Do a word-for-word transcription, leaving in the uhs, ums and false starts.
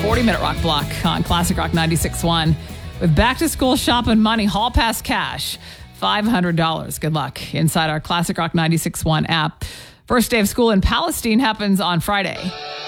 forty-minute rock block on Classic Rock ninety-six point one. With back-to-school shopping money, Hall Pass cash, five hundred dollars. Good luck inside our Classic Rock ninety-six point one app. First day of school in Palestine happens on Friday.